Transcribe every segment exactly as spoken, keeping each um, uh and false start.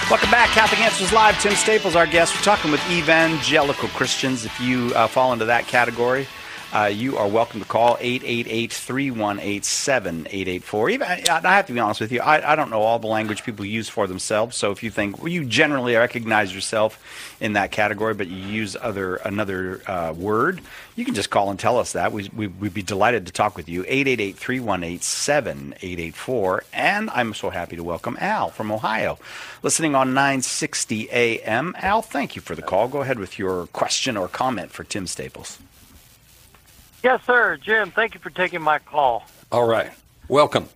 Welcome back. Catholic Answers Live. Tim Staples, our guest. We're talking with evangelical Christians. If you uh, fall into that category, uh, you are welcome to call eight eight eight, three one eight, seven eight eight four. Even, I have to be honest with you, I, I don't know all the language people use for themselves. So if you think, well, you generally recognize yourself in that category, but you use other another uh, word, you can just call and tell us that. We, we, we'd be delighted to talk with you. eight eight eight, three one eight, seven eight eight four. And I'm so happy to welcome Al from Ohio, listening on nine sixty A M. Al, thank you for the call. Go ahead with your question or comment for Tim Staples. Yes, sir. Jim, thank you for taking my call. All right. Welcome.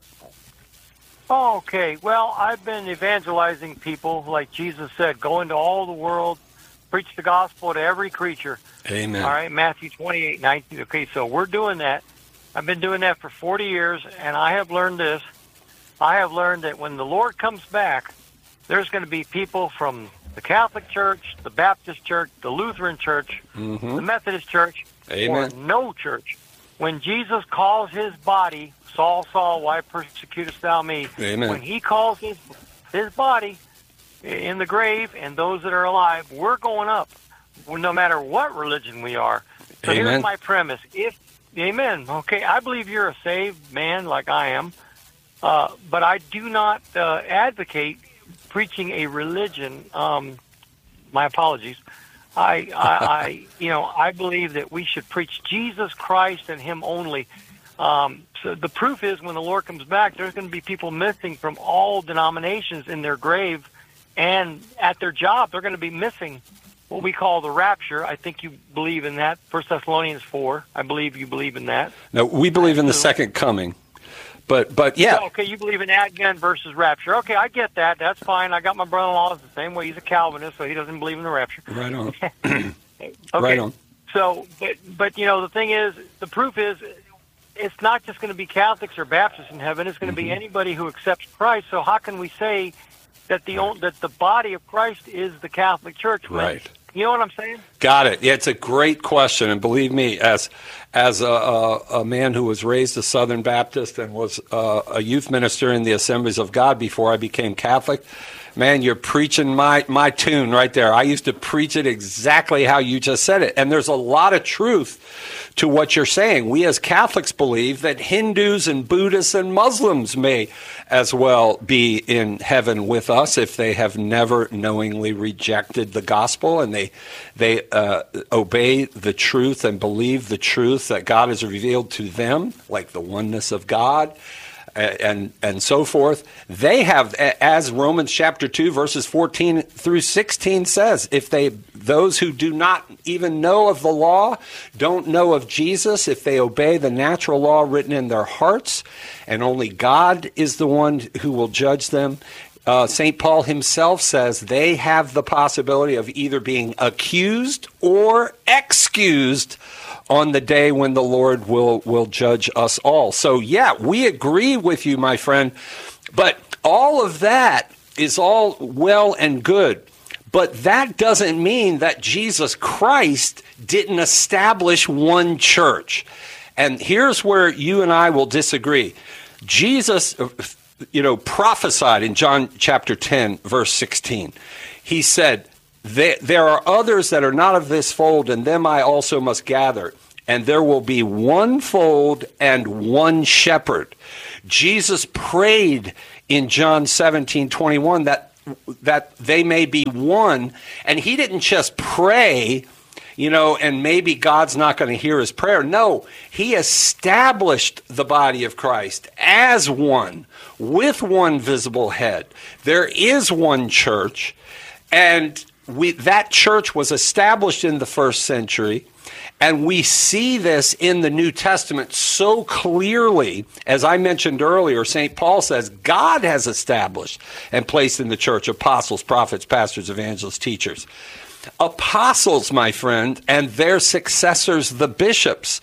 Oh, okay. Well, I've been evangelizing people, like Jesus said, go into all the world, preach the gospel to every creature. Amen. All right, Matthew twenty-eight nineteen. Okay, so we're doing that. I've been doing that for forty years, and I have learned this. I have learned that when the Lord comes back, there's going to be people from the Catholic Church, the Baptist Church, the Lutheran Church, mm-hmm. the Methodist Church, Amen. or no church. When Jesus calls his body, Saul, Saul, why persecutest thou me? Amen. When he calls his his body in the grave and those that are alive, we're going up, no matter what religion we are. So Amen. Here's my premise. If Amen. Okay, I believe you're a saved man like I am, uh, but I do not uh, advocate preaching a religion. Um, my apologies. I, I, I, you know, I believe that we should preach Jesus Christ and Him only. Um, so the proof is, when the Lord comes back, there's going to be people missing from all denominations in their grave, and at their job, they're going to be missing what we call the rapture. I think you believe in that. First Thessalonians four. I believe you believe in that. No, we believe in the second coming. But, but yeah. Oh, okay, you believe in Advent versus rapture. Okay, I get that. That's fine. I got my brother-in-law the same way. He's a Calvinist, so he doesn't believe in the rapture. Right on. Okay. Right on. So, but, but, you know, the thing is, the proof is, it's not just going to be Catholics or Baptists in heaven. It's going to mm-hmm. be anybody who accepts Christ. So how can we say that the that the body of Christ is the Catholic Church? When, right. You know what I'm saying? Got it. Yeah, it's a great question, and believe me, as as a, a, a man who was raised a Southern Baptist and was uh, a youth minister in the Assemblies of God before I became Catholic, man, you're preaching my, my tune right there. I used to preach it exactly how you just said it, and there's a lot of truth to what you're saying. We as Catholics believe that Hindus and Buddhists and Muslims may as well be in heaven with us if they have never knowingly rejected the gospel and they they uh, obey the truth and believe the truth that God has revealed to them, like the oneness of God and and so forth. They have, as Romans chapter two, verses fourteen through sixteen says, if they those who do not even know of the law, don't know of Jesus, if they obey the natural law written in their hearts, and only God is the one who will judge them, uh, Saint Paul himself says they have the possibility of either being accused or excused on the day when the Lord will, will judge us all. So, yeah, we agree with you, my friend. But all of that is all well and good. But that doesn't mean that Jesus Christ didn't establish one church. And here's where you and I will disagree. Jesus, you know, prophesied in John chapter ten, verse sixteen. He said, there are others that are not of this fold, and them I also must gather. And there will be one fold and one shepherd. Jesus prayed in John seventeen twenty-one that that they may be one. And he didn't just pray, you know, and maybe God's not going to hear his prayer. No, he established the body of Christ as one, with one visible head. There is one church, and we, that church was established in the first century. And we see this in the New Testament so clearly. As I mentioned earlier, Saint Paul says God has established and placed in the church apostles, prophets, pastors, evangelists, teachers. Apostles, my friend, and their successors, the bishops.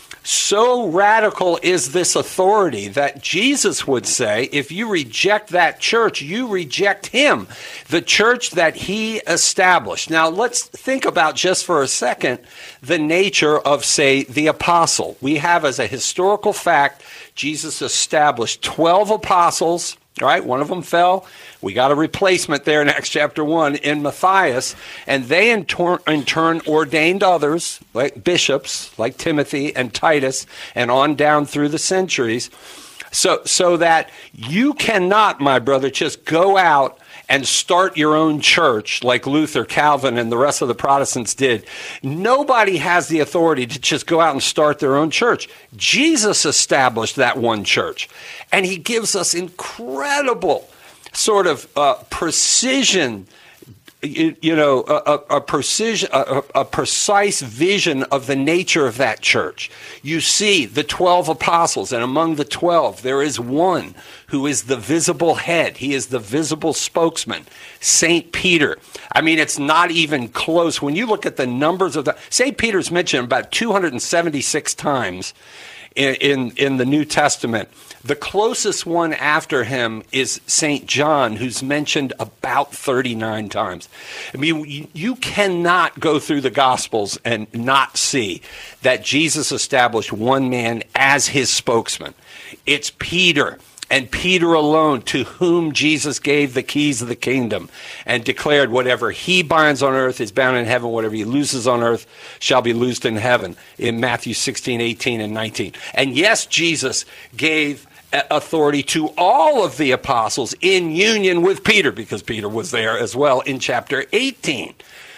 So radical is this authority that Jesus would say, if you reject that church, you reject him, the church that he established. Now, let's think about just for a second the nature of, say, the apostle. We have as a historical fact, Jesus established twelve apostles All right, one of them fell. We got a replacement there in Acts chapter one in Matthias, and they in, tor- in turn ordained others, like bishops, like Timothy and Titus, and on down through the centuries, so so that you cannot, my brother, just go out and start your own church like Luther, Calvin, and the rest of the Protestants did. Nobody has the authority to just go out and start their own church. Jesus established that one church, and he gives us incredible sort of uh, precision, you, you know, a, a, a precision, a, a precise vision of the nature of that church. You see the twelve apostles, and among the twelve, there is one who is the visible head. He is the visible spokesman, Saint Peter. I mean, it's not even close. When you look at the numbers of the, Saint Peter's mentioned about two hundred seventy-six times in, in, in the New Testament. The closest one after him is Saint John, who's mentioned about thirty-nine times. I mean, you, you cannot go through the Gospels and not see that Jesus established one man as his spokesman. It's Peter, and Peter alone, to whom Jesus gave the keys of the kingdom and declared whatever he binds on earth is bound in heaven, whatever he looses on earth shall be loosed in heaven, in Matthew sixteen, eighteen, and nineteen. And yes, Jesus gave authority to all of the apostles in union with Peter, because Peter was there as well in chapter eighteen.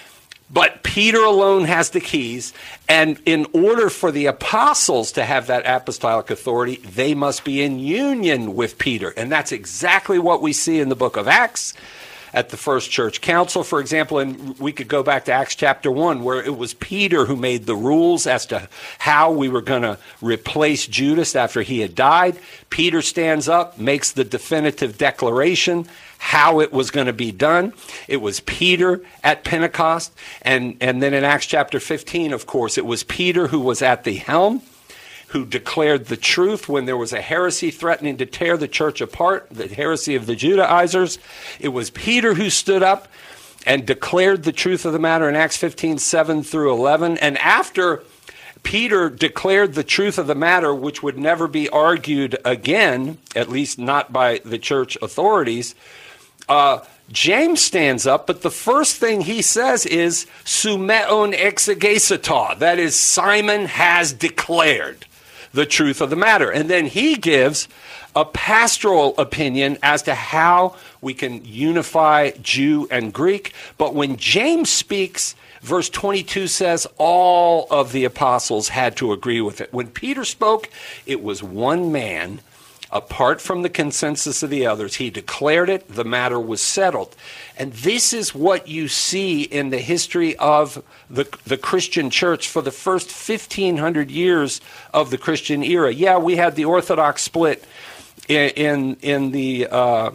But Peter alone has the keys, and in order for the apostles to have that apostolic authority, they must be in union with Peter. And that's exactly what we see in the book of Acts at the first church council, for example. And we could go back to Acts chapter one, where it was Peter who made the rules as to how we were going to replace Judas after he had died. Peter stands up, makes the definitive declaration how it was going to be done. It was Peter at Pentecost. And, and then in Acts chapter fifteen, of course, it was Peter who was at the helm, who declared the truth when there was a heresy threatening to tear the church apart, the heresy of the Judaizers. It was Peter who stood up and declared the truth of the matter in Acts fifteen, seven through eleven. And after Peter declared the truth of the matter, which would never be argued again, at least not by the church authorities, uh, James stands up, but the first thing he says is, Sumeon exegesita, that is, Simon has declared the truth of the matter. And then he gives a pastoral opinion as to how we can unify Jew and Greek. But when James speaks, verse twenty-two says all of the apostles had to agree with it. When Peter spoke, it was one man. Apart from the consensus of the others, he declared it, the matter was settled. And this is what you see in the history of the, the Christian church for the first fifteen hundred years of the Christian era. Yeah, we had the Orthodox split in in, in the uh,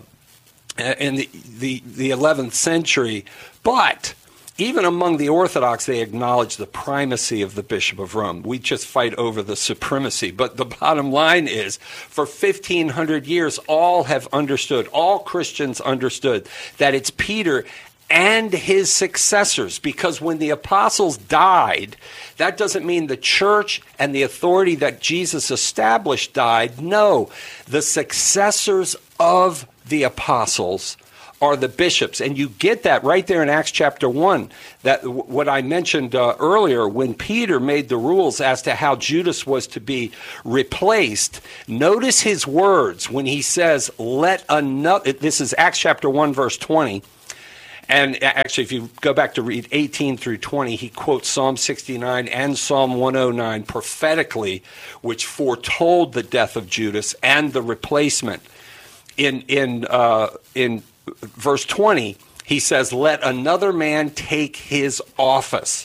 in the, the the eleventh century, but even among the Orthodox, they acknowledge the primacy of the Bishop of Rome. We just fight over the supremacy. But the bottom line is, for fifteen hundred years, all have understood, all Christians understood, that it's Peter and his successors. Because when the apostles died, that doesn't mean the church and the authority that Jesus established died. No, the successors of the apostles are the bishops. And you get that right there in Acts chapter one, that what I mentioned uh, earlier, when Peter made the rules as to how Judas was to be replaced. Notice his words when he says, let another, this is Acts chapter one, verse twenty. And actually, if you go back to read eighteen through twenty, he quotes Psalm sixty-nine and Psalm one oh nine prophetically, which foretold the death of Judas and the replacement. In, in, uh, in verse twenty, he says, let another man take his office.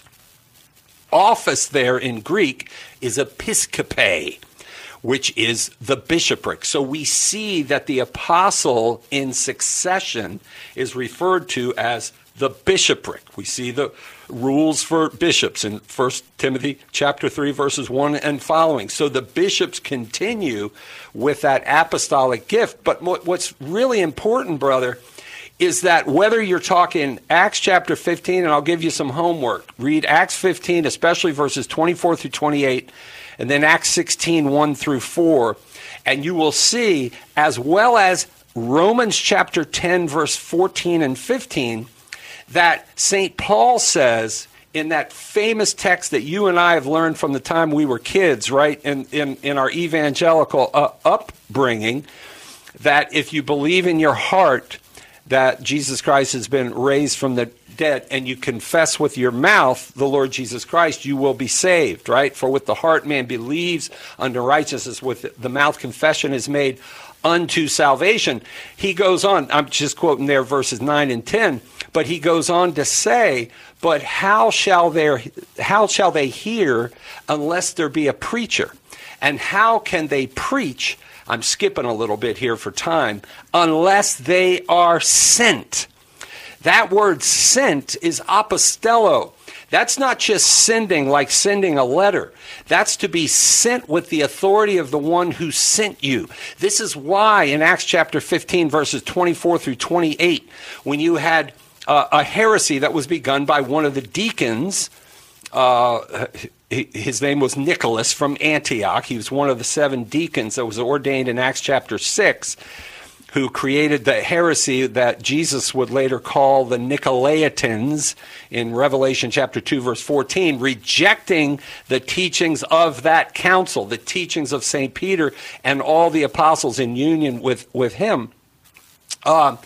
Office there in Greek is episkope, which is the bishopric. So we see that the apostle in succession is referred to as the bishopric. We see the rules for bishops in First Timothy chapter three, verses one and following. So the bishops continue with that apostolic gift. But what's really important, brother, is that whether you're talking Acts chapter fifteen, and I'll give you some homework, read Acts fifteen, especially verses twenty-four through twenty-eight, and then Acts sixteen, one through four, and you will see, as well as Romans chapter ten, verse fourteen and fifteen, that Saint Paul says in that famous text that you and I have learned from the time we were kids, right, in, in, in our evangelical uh, upbringing, that if you believe in your heart that Jesus Christ has been raised from the dead and you confess with your mouth the Lord Jesus Christ, you will be saved, right? For with the heart man believes unto righteousness, with the mouth confession is made unto salvation. He goes on, I'm just quoting there verses nine and ten, but he goes on to say, but how shall there how shall they hear unless there be a preacher? And how can they preach, I'm skipping a little bit here for time, unless they are sent? That word sent is apostello. That's not just sending like sending a letter. That's to be sent with the authority of the one who sent you. This is why in Acts chapter fifteen, verses twenty-four through twenty-eight, when you had uh, a heresy that was begun by one of the deacons, uh, his name was Nicholas from Antioch. He was one of the seven deacons that was ordained in Acts chapter six, who created the heresy that Jesus would later call the Nicolaitans in Revelation chapter two, verse fourteen, rejecting the teachings of that council, the teachings of Saint Peter and all the apostles in union with, with him. Uh,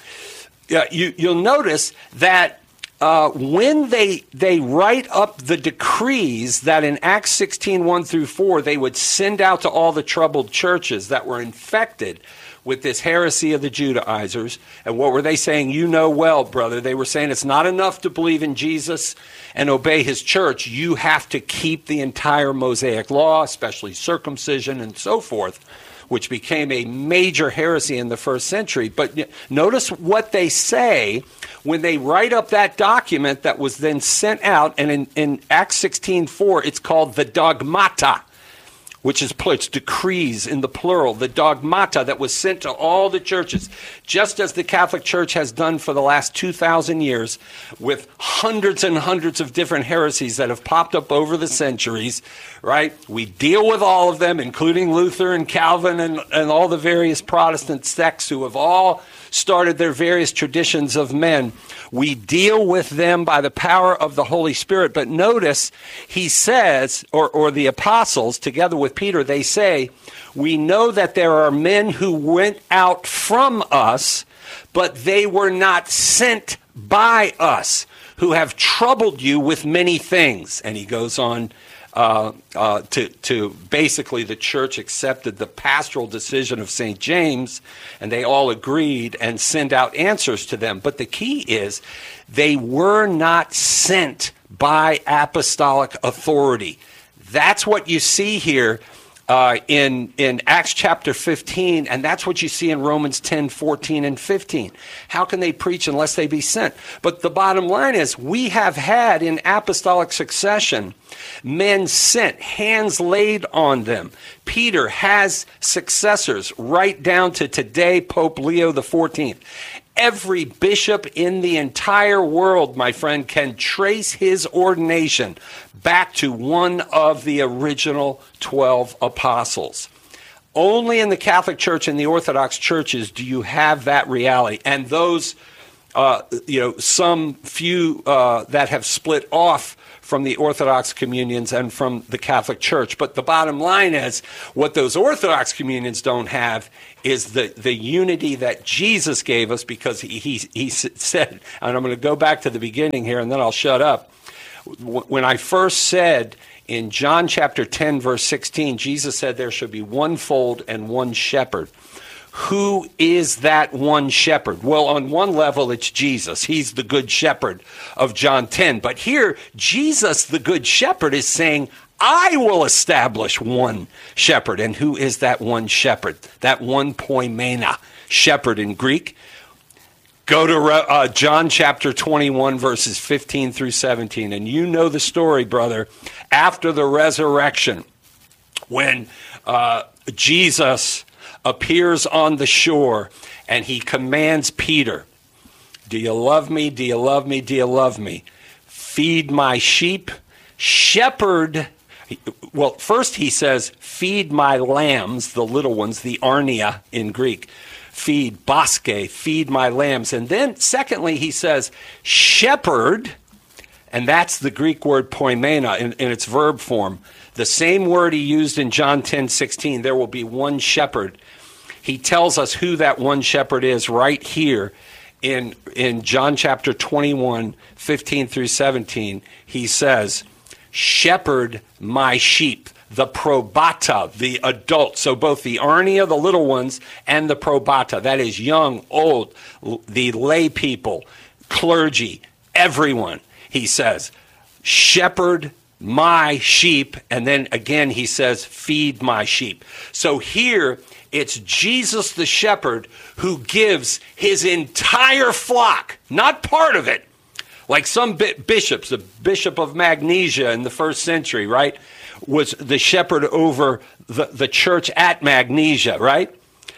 you, you'll notice that Uh, when they they write up the decrees that in Acts sixteen, one through four, they would send out to all the troubled churches that were infected with this heresy of the Judaizers. And what were they saying? You know well, brother. They were saying it's not enough to believe in Jesus and obey his church. You have to keep the entire Mosaic law, especially circumcision and so forth, which became a major heresy in the first century. But notice what they say when they write up that document that was then sent out. And in, in Acts sixteen four, it's called the dogmata, which is it's decrees in the plural, the dogmata that was sent to all the churches, just as the Catholic Church has done for the last two thousand years with hundreds and hundreds of different heresies that have popped up over the centuries, right? We deal with all of them, including Luther and Calvin and, and all the various Protestant sects who have all started their various traditions of men. We deal with them by the power of the Holy Spirit. But notice he says, or, or the apostles, together with Peter, they say, we know that there are men who went out from us, but they were not sent by us, who have troubled you with many things. And he goes on Uh, uh, to, to basically the church accepted the pastoral decision of Saint James, and they all agreed and sent out answers to them. But the key is they were not sent by apostolic authority. That's what you see here uh, in, in Acts chapter fifteen, and that's what you see in Romans ten, fourteen, and fifteen. How can they preach unless they be sent? But the bottom line is we have had in apostolic succession men sent, hands laid on them. Peter has successors right down to today, Pope Leo the fourteenth. Every bishop in the entire world, my friend, can trace his ordination back to one of the original twelve apostles. Only in the Catholic Church and the Orthodox churches do you have that reality. And those, uh, you know, some few uh, that have split off from the Orthodox communions and from the Catholic Church. But the bottom line is, what those Orthodox communions don't have is the, the unity that Jesus gave us, because he, he, he said, and I'm going to go back to the beginning here and then I'll shut up. When I first said in John chapter ten, verse sixteen, Jesus said there should be one fold and one shepherd. Who is that one shepherd? Well, on one level, it's Jesus. He's the good shepherd of John ten. But here, Jesus, the good shepherd, is saying, I will establish one shepherd. And who is that one shepherd? That one poimena, shepherd in Greek. Go to uh, John chapter twenty-one, verses fifteen through seventeen. And you know the story, brother. After the resurrection, when uh, Jesus appears on the shore and he commands Peter, do you love me? Do you love me? Do you love me? Feed my sheep, shepherd. Well, first he says, feed my lambs, the little ones, the arnia in Greek. feed, bosque, feed my lambs. And then secondly, he says, shepherd, and that's the Greek word poimena in, in its verb form. The same word he used in John ten sixteen, there will be one shepherd. He tells us who that one shepherd is right here in, in John chapter twenty-one, fifteen through seventeen. He says, shepherd my sheep, the probata, the adult. So both the arnia, the little ones, and the probata, that is young, old, the lay people, clergy, everyone. He says, shepherd my sheep. And then again, he says, feed my sheep. So here, it's Jesus the shepherd who gives his entire flock, not part of it. Like some bishops, the Bishop of Magnesia in the first century, right, was the shepherd over the, the church at Magnesia, right?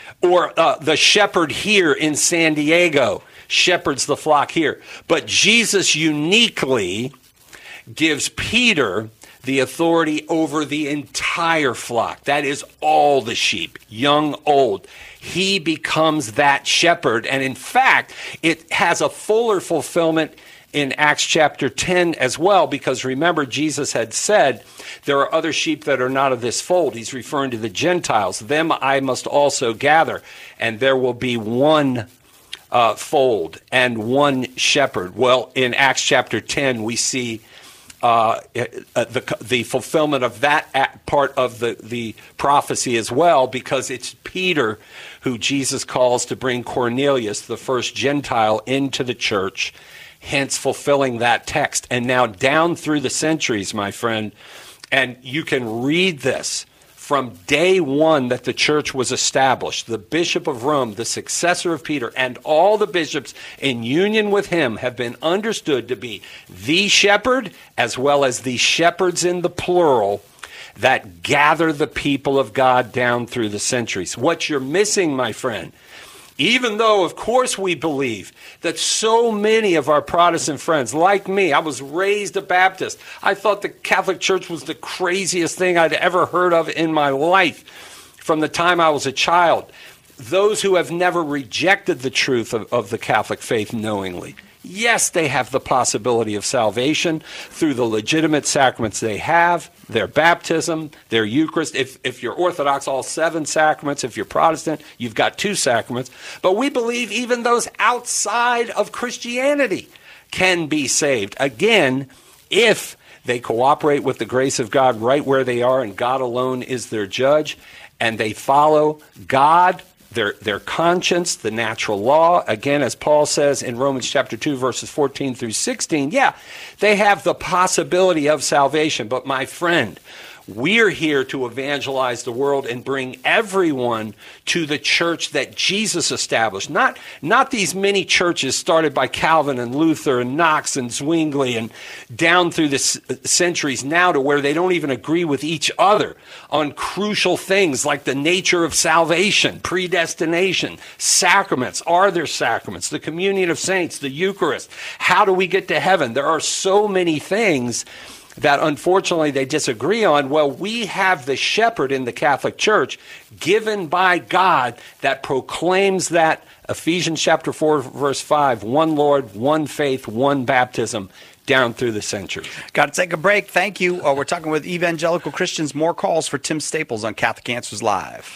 Or uh, the shepherd here in San Diego shepherds the flock here. But Jesus uniquely gives Peter the authority over the entire flock. That is all the sheep, young, old. He becomes that shepherd. And in fact, it has a fuller fulfillment in Acts chapter ten as well, because remember, Jesus had said, there are other sheep that are not of this fold. He's referring to the Gentiles. Them I must also gather, and there will be one uh, fold and one shepherd. Well, in Acts chapter ten, we see uh, the, the fulfillment of that part of the, the prophecy as well, because it's Peter who Jesus calls to bring Cornelius, the first Gentile, into the church, hence fulfilling that text. And now down through the centuries, my friend, and you can read this from day one that the church was established. The Bishop of Rome, the successor of Peter, and all the bishops in union with him have been understood to be the shepherd, as well as the shepherds in the plural, that gather the people of God down through the centuries. What you're missing, my friend, even though, of course, we believe that so many of our Protestant friends, like me, I was raised a Baptist. I thought the Catholic Church was the craziest thing I'd ever heard of in my life from the time I was a child. Those who have never rejected the truth of, of the Catholic faith knowingly, yes, they have the possibility of salvation through the legitimate sacraments they have, their baptism, their Eucharist. If, if you're Orthodox, all seven sacraments. If you're Protestant, you've got two sacraments. But we believe even those outside of Christianity can be saved. Again, if they cooperate with the grace of God right where they are, and God alone is their judge, and they follow God, Their, their conscience, the natural law. Again, as Paul says in Romans chapter two, verses fourteen through sixteen, yeah, they have the possibility of salvation. But my friend, we're here to evangelize the world and bring everyone to the church that Jesus established. Not, not these many churches started by Calvin and Luther and Knox and Zwingli and down through the c- centuries now to where they don't even agree with each other on crucial things like the nature of salvation, predestination, sacraments. Are there sacraments? The communion of saints, the Eucharist. How do we get to heaven? There are so many things that unfortunately they disagree on. Well, we have the shepherd in the Catholic Church given by God that proclaims that Ephesians chapter four, verse five, one Lord, one faith, one baptism, down through the centuries. Got to take a break. Thank you. Uh, we're talking with evangelical Christians. More calls for Tim Staples on Catholic Answers Live.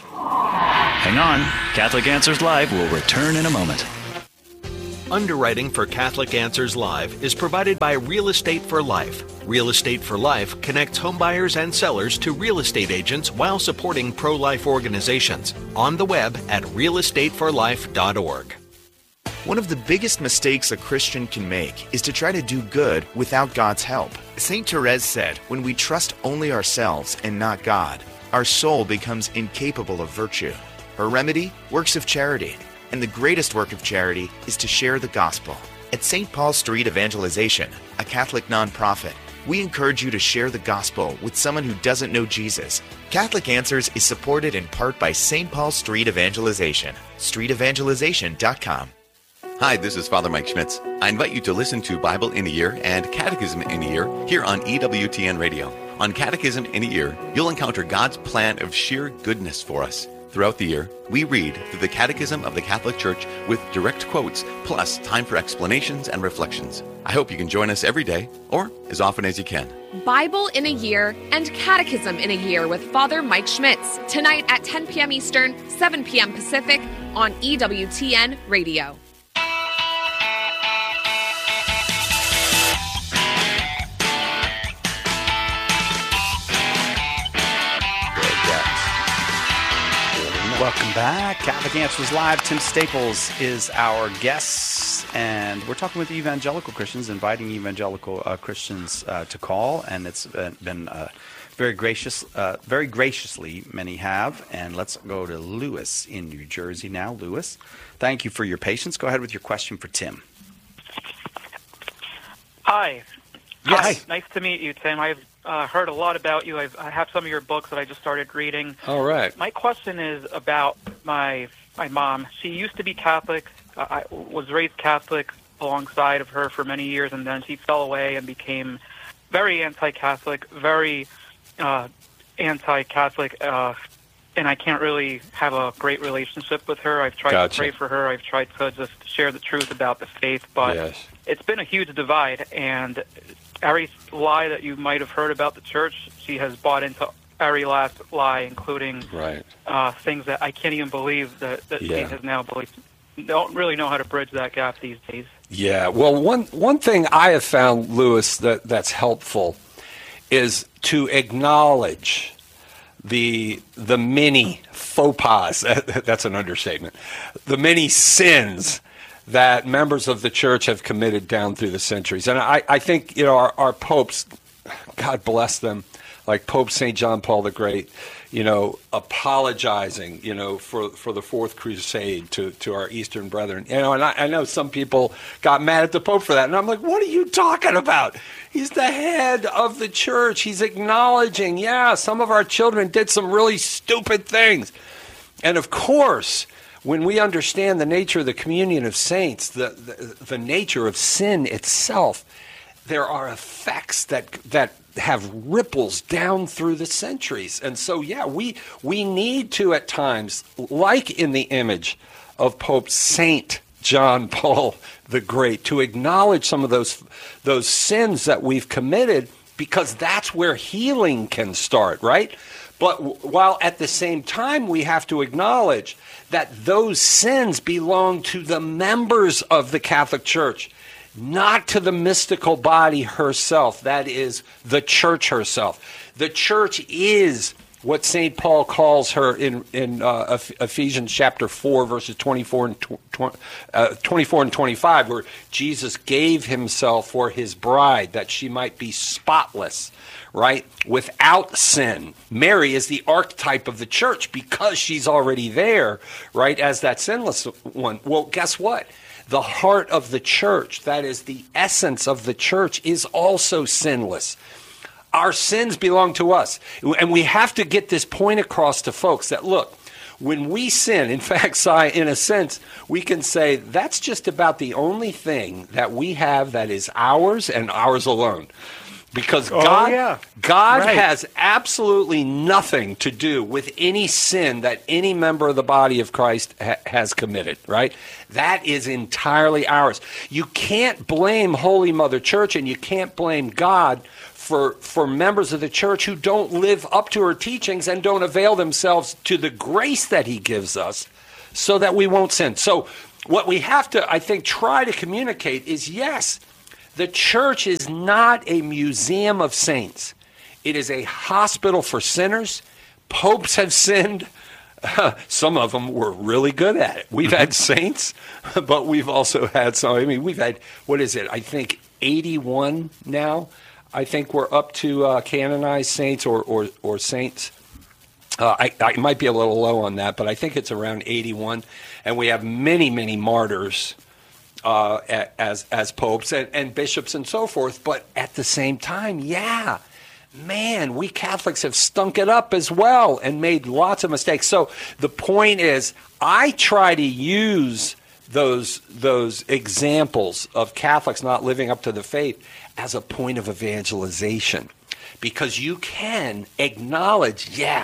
Hang on. Catholic Answers Live will return in a moment. Underwriting for Catholic Answers Live is provided by Real Estate for Life. Real Estate for Life connects homebuyers and sellers to real estate agents while supporting pro-life organizations. On the web at real estate for life dot org. One of the biggest mistakes a Christian can make is to try to do good without God's help. Saint Therese said, when we trust only ourselves and not God, our soul becomes incapable of virtue. Her remedy? Works of charity. And the greatest work of charity is to share the gospel. At Saint Paul Street Evangelization, a Catholic nonprofit, we encourage you to share the gospel with someone who doesn't know Jesus. Catholic Answers is supported in part by Saint Paul Street Evangelization. street evangelization dot com. Hi, this is Father Mike Schmitz. I invite you to listen to Bible in a Year and Catechism in a Year here on E W T N Radio. On Catechism in a Year, you'll encounter God's plan of sheer goodness for us. Throughout the year, we read through the Catechism of the Catholic Church with direct quotes, plus time for explanations and reflections. I hope you can join us every day, or as often as you can. Bible in a Year and Catechism in a Year with Father Mike Schmitz, tonight at ten p.m. Eastern, seven p.m. Pacific on E W T N Radio. Welcome back. Catholic Answers Live. Tim Staples is our guest, and we're talking with evangelical Christians, inviting evangelical uh, Christians uh, to call, and it's been, been uh, very gracious, uh, very graciously many have. And let's go to Lewis in New Jersey now. Lewis, thank you for your patience. Go ahead with your question for Tim. Hi. Yes. Hi. Nice to meet you, Tim. I've uh, heard a lot about you. I've, I have some of your books that I just started reading. All right. My question is about my my mom. She used to be Catholic. Uh, I was raised Catholic alongside of her for many years, and then she fell away and became very anti-Catholic, very uh, anti-Catholic, uh, and I can't really have a great relationship with her. I've tried Gotcha. to pray for her. I've tried to just share the truth about the faith, but Yes. it's been a huge divide, and every lie that you might have heard about the church, she has bought into every last lie, including Right. uh, things that I can't even believe that, that Yeah. she has now believed. Don't really know how to bridge that gap these days. Yeah. Well, one one thing I have found, Lewis, that, that's helpful is to acknowledge the the many faux pas. That's an understatement. The many sins that members of the church have committed down through the centuries. And I, I think, you know, our, our popes, God bless them, like Pope Saint John Paul the Great, you know, apologizing, you know, for, for the Fourth Crusade to, to our Eastern brethren. You know, and I, I know some people got mad at the Pope for that. And I'm like, what are you talking about? He's the head of the church. He's acknowledging, yeah, some of our children did some really stupid things. And of course, when we understand the nature of the communion of saints, the, the, the nature of sin itself, there are effects that that have ripples down through the centuries. And so, yeah, we we need to at times, like in the image of Pope Saint John Paul the Great, to acknowledge some of those those sins that we've committed, because that's where healing can start, right? But w- while at the same time we have to acknowledge that those sins belong to the members of the Catholic Church, not to the mystical body herself, that is, the church herself. The church is what Saint Paul calls her in, in uh, Ephesians chapter four, verses twenty-four and, tw- uh, twenty-four and twenty-five, where Jesus gave himself for his bride that she might be spotless, right, without sin. Mary is the archetype of the church because she's already there, right, as that sinless one. Well, guess what? The heart of the church, that is the essence of the church, is also sinless. Our sins belong to us. And we have to get this point across to folks that, look, when we sin, in fact, Si, in a sense, we can say that's just about the only thing that we have that is ours and ours alone. Because Oh, God, yeah. God Right. has absolutely nothing to do with any sin that any member of the body of Christ ha- has committed, right? That is entirely ours. You can't blame Holy Mother Church, and you can't blame God for for members of the church who don't live up to her teachings and don't avail themselves to the grace that he gives us so that we won't sin. So what we have to, I think, try to communicate is, yes, the church is not a museum of saints. It is a hospital for sinners. Popes have sinned. Some of them were really good at it. We've had saints, but we've also had some. I mean, we've had, what is it? I think eighty-one now. I think we're up to uh, canonized saints or, or, or saints. Uh, I, I might be a little low on that, but I think it's around eighty-one. And we have many, many martyrs uh, as as popes and, and bishops and so forth. But at the same time, yeah, man, we Catholics have stunk it up as well and made lots of mistakes. So the point is, I try to use those those examples of Catholics not living up to the faith as a point of evangelization, because you can acknowledge, yeah,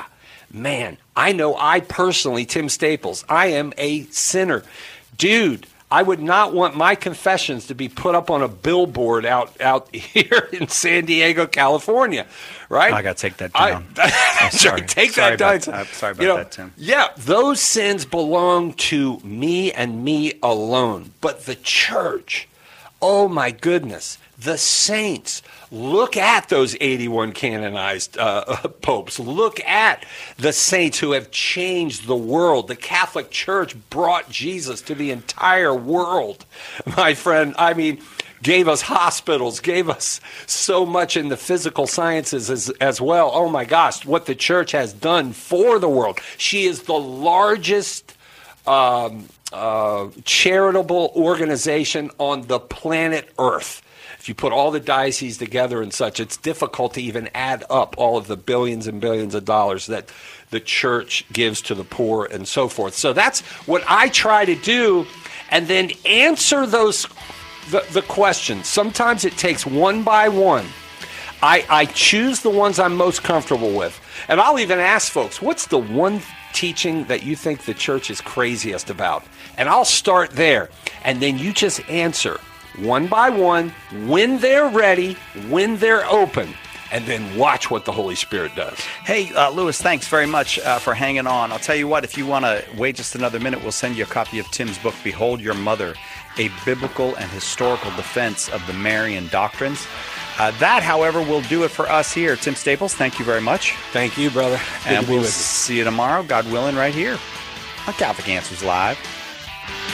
man, I know I personally, Tim Staples, I am a sinner. Dude, I would not want my confessions to be put up on a billboard out, out here in San Diego, California, right? I got to take that down. I, I'm sorry. Take sorry that down. About, I'm sorry about you know, that, Tim. Yeah, those sins belong to me and me alone. But the church, oh my goodness, the saints, look at those eighty-one canonized uh, popes. Look at the saints who have changed the world. The Catholic Church brought Jesus to the entire world, my friend. I mean, gave us hospitals, gave us so much in the physical sciences as, as well. Oh my gosh, what the church has done for the world. She is the largest um, uh, charitable organization on the planet Earth. If you put all the dioceses together and such, it's difficult to even add up all of the billions and billions of dollars that the church gives to the poor and so forth. So that's what I try to do, and then answer those the, the questions. Sometimes it takes one by one. I, I choose the ones I'm most comfortable with. And I'll even ask folks, what's the one teaching that you think the church is craziest about? And I'll start there. And then you just answer one by one, when they're ready, when they're open, and then watch what the Holy Spirit does. Hey, uh, Lewis, thanks very much uh, for hanging on. I'll tell you what, if you want to wait just another minute, we'll send you a copy of Tim's book, Behold Your Mother, A Biblical and Historical Defense of the Marian Doctrines. Uh, that, however, will do it for us here. Tim Staples, thank you very much. Thank you, brother. Good and we'll see you tomorrow, God willing, right here on Catholic Answers Live.